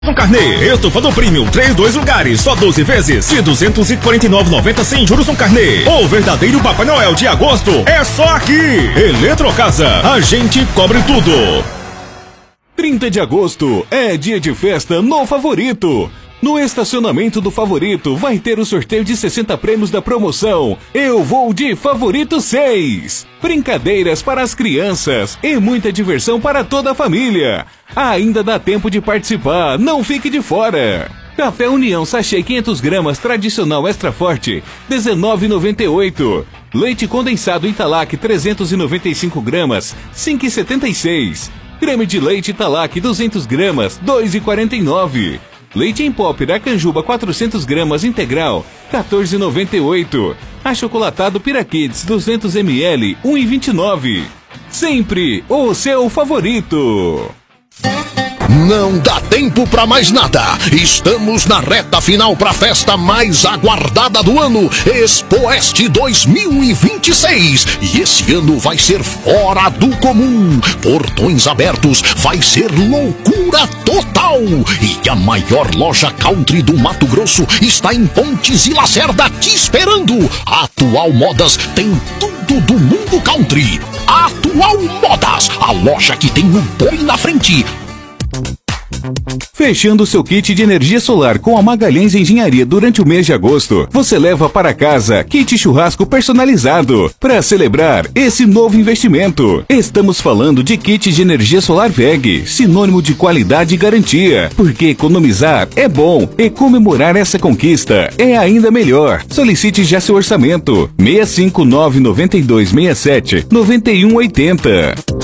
No carnê, estofado premium, 3 lugares, só 12 vezes, de R$ 249,90 sem juros no carnê. O verdadeiro Papai Noel de agosto é só aqui. Eletrocasa, a gente cobre tudo. 30 de agosto é dia de festa no Favorito. No estacionamento do Favorito vai ter o sorteio de 60 prêmios da promoção Eu Vou de Favorito 6. Brincadeiras para as crianças e muita diversão para toda a família. Ainda dá tempo de participar, não fique de fora. Café União Sachê 500 gramas tradicional extra forte, R$ 19,98. Leite condensado Italac 395 gramas, R$ 5,76. Creme de leite Italac 200 gramas, R$ 2,49. Leite em pó Piracanjuba 400 gramas integral, R$ 14,98. Achocolatado Pirakids 200 ml, R$ 1,29. Sempre o seu favorito. Não dá tempo para mais nada. Estamos na reta final para a festa mais aguardada do ano, Expoest 2026. E esse ano vai ser fora do comum. Portões abertos, vai ser loucura total. E a maior loja country do Mato Grosso está em Pontes e Lacerda te esperando. A Atual Modas tem tudo do mundo country. Atual Modas, a loja que tem o boi na frente. Fechando seu kit de energia solar com a Magalhães Engenharia durante o mês de agosto, você leva para casa kit churrasco personalizado para celebrar esse novo investimento. Estamos falando de kit de energia solar VEG, sinônimo de qualidade e garantia, porque economizar é bom e comemorar essa conquista é ainda melhor. Solicite já seu orçamento 65992679180.